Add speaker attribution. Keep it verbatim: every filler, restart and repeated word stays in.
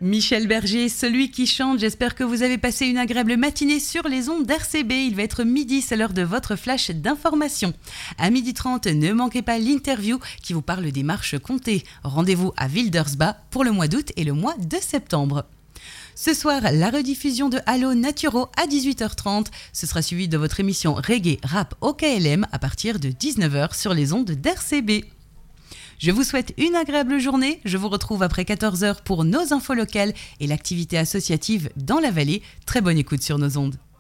Speaker 1: Michel Berger, celui qui chante, j'espère que vous avez passé une agréable matinée sur les ondes d'R C B. Il va être midi, c'est l'heure de votre flash d'information. À midi trente, ne manquez pas l'interview qui vous parle des marches comptées. Rendez-vous à Wildersbach pour le mois d'août et le mois de septembre. Ce soir, la rediffusion de Allo Naturo à dix-huit heures trente. Ce sera suivi de votre émission Reggae Rap au K L M à partir de dix-neuf heures sur les ondes d'R C B. Je vous souhaite une agréable journée. Je vous retrouve après quatorze heures pour nos infos locales et l'activité associative dans la vallée. Très bonne écoute sur nos ondes.